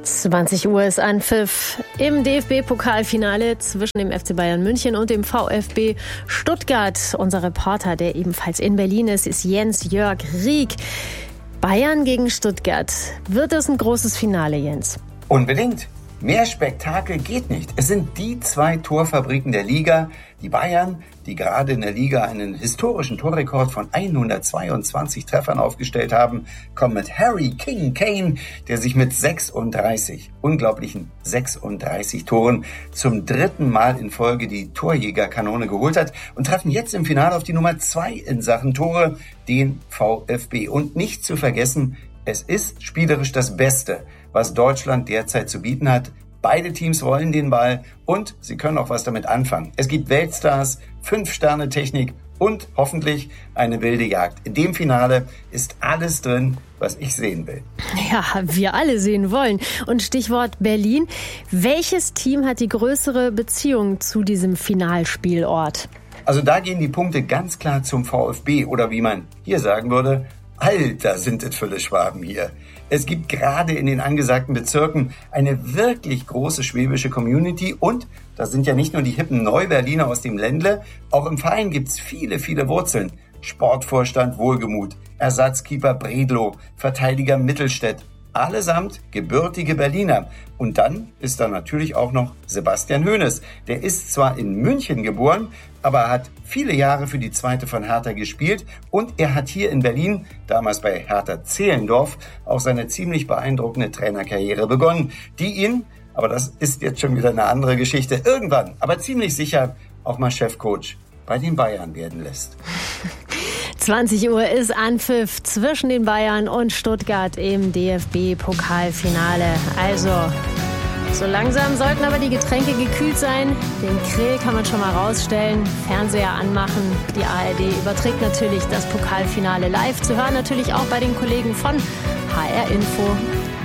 20 Uhr ist Anpfiff im DFB-Pokalfinale zwischen dem FC Bayern München und dem VfB Stuttgart. Unser Reporter, der ebenfalls in Berlin ist Jens-Jörg Rieck. Bayern gegen Stuttgart. Wird es ein großes Finale, Jens? Unbedingt. Mehr Spektakel geht nicht. Es sind die zwei Torfabriken der Liga. Die Bayern, die gerade in der Liga einen historischen Torrekord von 122 Treffern aufgestellt haben, kommen mit Harry King Kane, der sich mit unglaublichen 36 Toren zum dritten Mal in Folge die Torjägerkanone geholt hat und treffen jetzt im Finale auf die Nummer 2 in Sachen Tore, den VfB. Und nicht zu vergessen, es ist spielerisch das Beste, was Deutschland derzeit zu bieten hat. Beide Teams wollen den Ball und sie können auch was damit anfangen. Es gibt Weltstars, 5-Sterne-Technik und hoffentlich eine wilde Jagd. In dem Finale ist alles drin, was ich sehen will. Ja, wir alle sehen wollen. Und Stichwort Berlin. Welches Team hat die größere Beziehung zu diesem Finalspielort? Also da gehen die Punkte ganz klar zum VfB oder wie man hier sagen würde, Alter, sind es viele Schwaben hier. Es gibt gerade in den angesagten Bezirken eine wirklich große schwäbische Community und da sind ja nicht nur die hippen Neuberliner aus dem Ländle, auch im Verein gibt's viele, viele Wurzeln. Sportvorstand Wohlgemuth, Ersatzkeeper Bredlow, Verteidiger Mittelstädt, allesamt gebürtige Berliner. Und dann ist da natürlich auch noch Sebastian Hoeneß. Der ist zwar in München geboren, aber hat viele Jahre für die Zweite von Hertha gespielt und er hat hier in Berlin, damals bei Hertha Zehlendorf, auch seine ziemlich beeindruckende Trainerkarriere begonnen, die ihn, aber das ist jetzt schon wieder eine andere Geschichte, irgendwann, aber ziemlich sicher auch mal Chefcoach bei den Bayern werden lässt. 20 Uhr ist Anpfiff zwischen den Bayern und Stuttgart im DFB-Pokalfinale. Also, so langsam sollten aber die Getränke gekühlt sein. Den Grill kann man schon mal rausstellen, Fernseher anmachen. Die ARD überträgt natürlich das Pokalfinale live. Zu hören natürlich auch bei den Kollegen von HR Info.